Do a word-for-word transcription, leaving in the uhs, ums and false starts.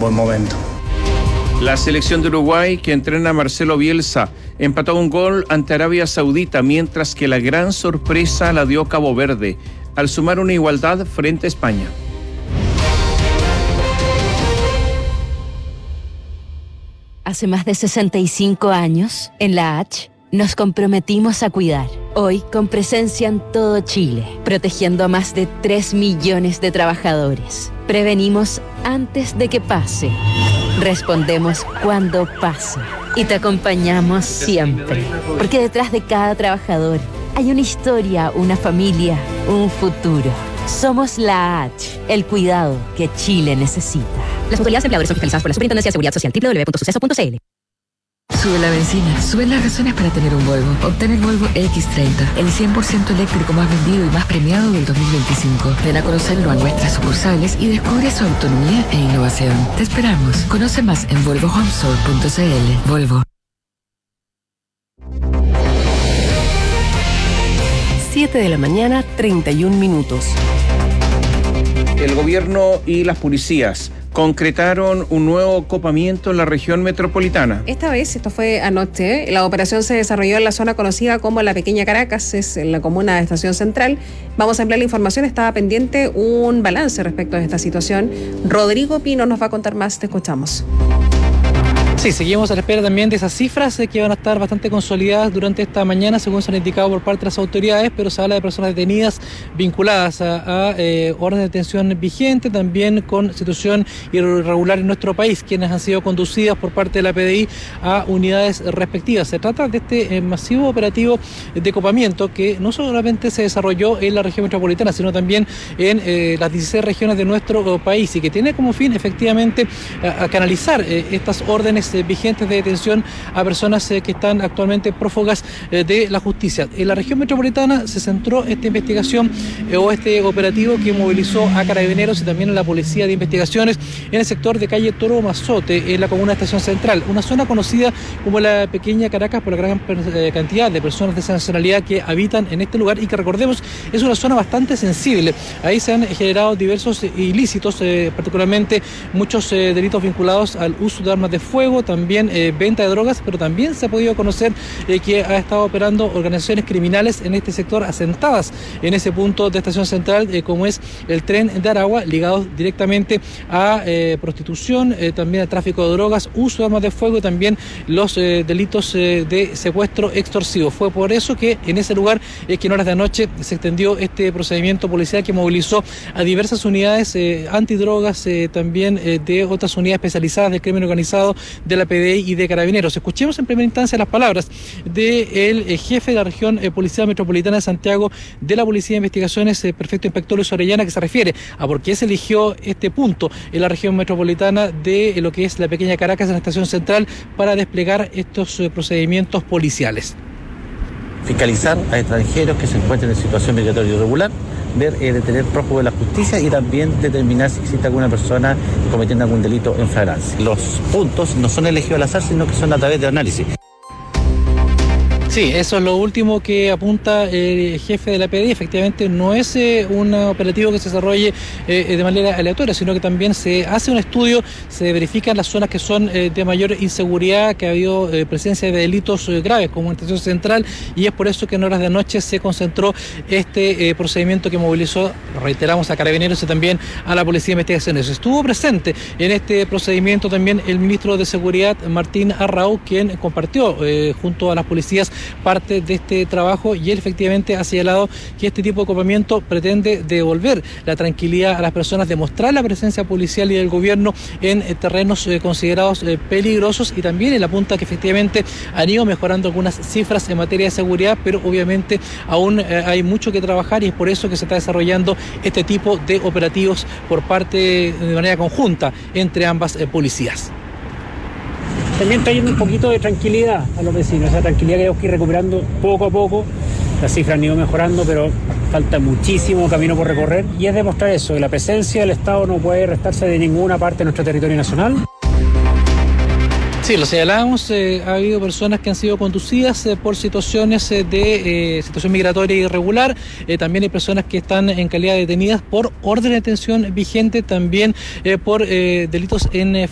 buen momento. La selección de Uruguay, que entrena a Marcelo Bielsa, empató un gol ante Arabia Saudita, mientras que la gran sorpresa la dio Cabo Verde, al sumar una igualdad frente a España. Hace más de sesenta y cinco años, en la H, nos comprometimos a cuidar. Hoy, con presencia en todo Chile, protegiendo a más de tres millones de trabajadores. Prevenimos antes de que pase. Respondemos cuando pasa. Y te acompañamos siempre. Porque detrás de cada trabajador hay una historia, una familia, un futuro. Somos la H, el cuidado que Chile necesita. Las autoridades empleadores son fiscalizadas por la Superintendencia de Seguridad Social. doble u doble u doble u punto suceso punto c l. Sube la benzina, suben las razones para tener un Volvo. Obtén el Volvo equis treinta, el cien por ciento eléctrico más vendido y más premiado del dos mil veinticinco. Ven a conocerlo a nuestras sucursales y descubre su autonomía e innovación. Te esperamos. Conoce más en volvo homestore punto c l. Volvo. siete de la mañana, treinta y un minutos. El gobierno y las policías concretaron un nuevo copamiento en la región metropolitana. Esta vez, esto fue anoche, la operación se desarrolló en la zona conocida como la Pequeña Caracas, es en la comuna de Estación Central. Vamos a ampliar la información, estaba pendiente un balance respecto a esta situación. Rodrigo Pino nos va a contar más, te escuchamos. Sí, seguimos a la espera también de esas cifras eh, que van a estar bastante consolidadas durante esta mañana, según se han indicado por parte de las autoridades, pero se habla de personas detenidas vinculadas a, a eh, orden de detención vigente, también con situación irregular en nuestro país, quienes han sido conducidas por parte de la P D I a unidades respectivas. Se trata de este eh, masivo operativo de copamiento que no solamente se desarrolló en la región metropolitana, sino también en eh, las dieciséis regiones de nuestro país y que tiene como fin efectivamente a, a canalizar eh, estas órdenes vigentes de detención a personas eh, que están actualmente prófugas eh, de la justicia. En la región metropolitana se centró esta investigación eh, o este operativo que movilizó a carabineros y también a la policía de investigaciones en el sector de calle Toro Mazote, en la comuna de Estación Central, una zona conocida como la Pequeña Caracas por la gran eh, cantidad de personas de esa nacionalidad que habitan en este lugar y que, recordemos, es una zona bastante sensible. Ahí se han generado diversos ilícitos, eh, particularmente muchos eh, delitos vinculados al uso de armas de fuego, también eh, venta de drogas, pero también se ha podido conocer eh, que ha estado operando organizaciones criminales en este sector asentadas en ese punto de Estación Central, eh, como es el Tren de Aragua, ligados directamente a eh, prostitución, eh, también al tráfico de drogas, uso de armas de fuego y también los eh, delitos eh, de secuestro extorsivo. Fue por eso que en ese lugar es eh, que en horas de anoche se extendió este procedimiento policial que movilizó a diversas unidades eh, antidrogas, eh, también eh, de otras unidades especializadas del crimen organizado de la P D I y de Carabineros. Escuchemos en primera instancia las palabras del eh, jefe de la región eh, Policía Metropolitana de Santiago de la Policía de Investigaciones, eh, prefecto inspector Luis Orellana, que se refiere a por qué se eligió este punto en la región metropolitana de eh, lo que es la Pequeña Caracas en la Estación Central para desplegar estos eh, procedimientos policiales. Fiscalizar a extranjeros que se encuentren en situación migratoria irregular, ver, eh, detener prófugos de la justicia y también determinar si existe alguna persona cometiendo algún delito en flagrancia. Los puntos no son elegidos al azar, sino que son a través de análisis. Sí, eso es lo último que apunta el jefe de la P D I. Efectivamente, no es eh, un operativo que se desarrolle eh, de manera aleatoria, sino que también se hace un estudio, se verifican las zonas que son eh, de mayor inseguridad, que ha habido eh, presencia de delitos eh, graves, como en Estación Central, y es por eso que en horas de anoche se concentró este eh, procedimiento que movilizó, reiteramos, a Carabineros y también a la Policía de Investigaciones. Estuvo presente en este procedimiento también el ministro de Seguridad, Martín Arrau, quien compartió eh, junto a las policías parte de este trabajo, y él efectivamente ha señalado que este tipo de copamiento pretende devolver la tranquilidad a las personas, demostrar la presencia policial y del gobierno en eh, terrenos eh, considerados eh, peligrosos, y también él apunta que efectivamente han ido mejorando algunas cifras en materia de seguridad, pero obviamente aún eh, hay mucho que trabajar, y es por eso que se está desarrollando este tipo de operativos por parte de manera conjunta entre ambas eh, policías. También trayendo un poquito de tranquilidad a los vecinos, esa tranquilidad que tenemos que ir recuperando poco a poco. Las cifras han ido mejorando, pero falta muchísimo camino por recorrer, y es demostrar eso, que la presencia del Estado no puede restarse de ninguna parte de nuestro territorio nacional. Sí, lo señalábamos, eh, ha habido personas que han sido conducidas eh, por situaciones eh, de eh, situación migratoria irregular, eh, también hay personas que están en calidad de detenidas por orden de detención vigente, también eh, por eh, delitos en eh,